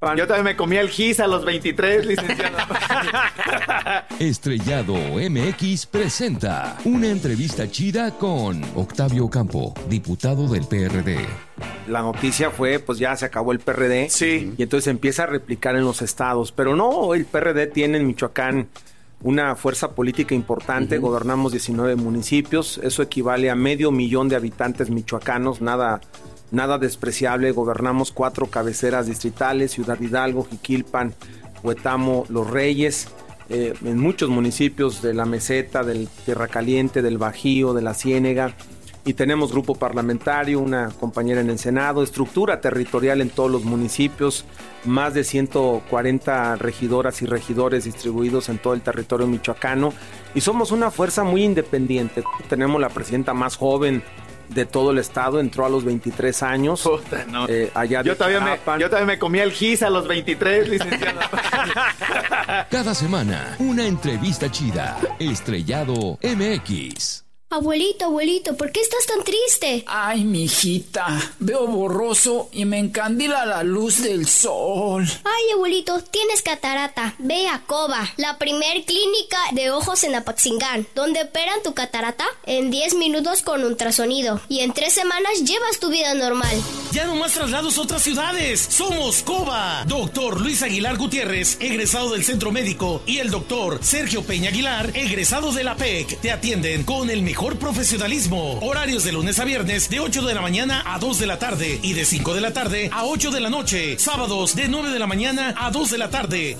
Yo también me comía el gis a los 23, licenciado. Estrellado MX presenta una entrevista chida con Octavio Ocampo, diputado del PRD. La noticia fue, pues ya se acabó el PRD. Sí. Y entonces empieza a replicar en los estados. Pero no, el PRD tiene en Michoacán una fuerza política importante. Gobernamos 19 municipios. Eso equivale a 500,000 de habitantes michoacanos. Nada despreciable. Gobernamos 4 cabeceras distritales: Ciudad Hidalgo, Jiquilpan, Huetamo, Los Reyes. En muchos municipios de la Meseta, del Tierra Caliente, del Bajío, de la Ciénega. Y tenemos grupo parlamentario, una compañera en el Senado, estructura territorial en todos los municipios, más de 140 regidoras y regidores distribuidos en todo el territorio michoacano. Y somos una fuerza muy independiente. Tenemos la presidenta más joven de todo el estado, entró a los 23 años. Puta, no. Allá de yo también me comía el gis a los 23, licenciado. Cada semana, una entrevista chida. Estrellado MX. Abuelito, ¿por qué estás tan triste? Ay, mijita, veo borroso y me encandila la luz del sol. Ay, abuelito, tienes catarata. Ve a Coba, la primer clínica de ojos en Apatzingán, donde operan tu catarata en 10 minutos con ultrasonido. Y en 3 semanas llevas tu vida normal. Ya no más traslados a otras ciudades. Somos Coba. Doctor Luis Aguilar Gutiérrez, egresado del Centro Médico, y el doctor Sergio Peña Aguilar, egresado de la PEC. Te atienden con el mejor profesionalismo. Horarios de lunes a viernes de 8 de la mañana a 2 de la tarde y de 5 de la tarde a 8 de la noche. Sábados de 9 de la mañana a 2 de la tarde.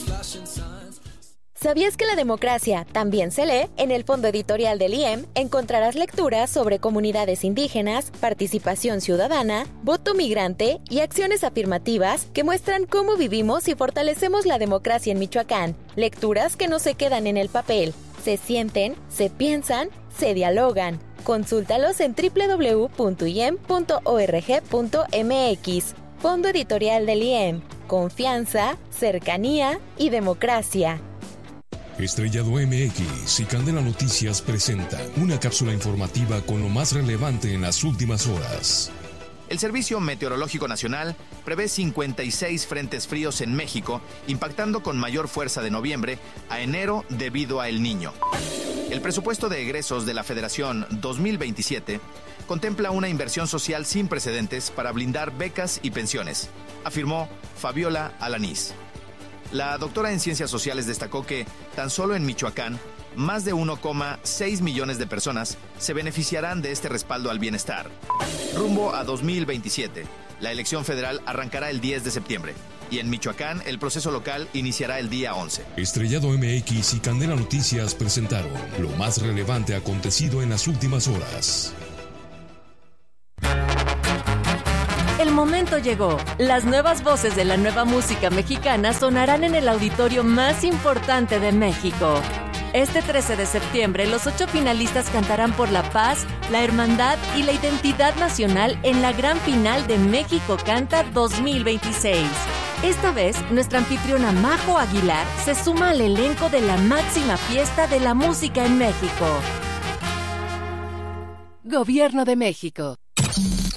¿Sabías que la democracia también se lee? En el fondo editorial del IEM encontrarás lecturas sobre comunidades indígenas, participación ciudadana, voto migrante y acciones afirmativas que muestran cómo vivimos y fortalecemos la democracia en Michoacán. Lecturas que no se quedan en el papel, se sienten, se piensan, se dialogan. Consúltalos en www.iem.org.mx. Fondo editorial del IEM. Confianza, cercanía y democracia. Estrellado MX y Candela Noticias presenta una cápsula informativa con lo más relevante en las últimas horas. El Servicio Meteorológico Nacional prevé 56 frentes fríos en México, impactando con mayor fuerza de noviembre a enero debido a El Niño. El presupuesto de egresos de la Federación 2027 contempla una inversión social sin precedentes para blindar becas y pensiones, afirmó Fabiola Alanís. La doctora en Ciencias Sociales destacó que, tan solo en Michoacán, más de 1,6 millones de personas se beneficiarán de este respaldo al bienestar. Rumbo a 2027, la elección federal arrancará el 10 de septiembre y en Michoacán el proceso local iniciará el día 11. Estrellado MX y Candela Noticias presentaron lo más relevante acontecido en las últimas horas. El momento llegó. Las nuevas voces de la nueva música mexicana sonarán en el auditorio más importante de México. Este 13 de septiembre, los 8 finalistas cantarán por la paz, la hermandad y la identidad nacional en la gran final de México Canta 2026. Esta vez, nuestra anfitriona Majo Aguilar se suma al elenco de la máxima fiesta de la música en México. Gobierno de México.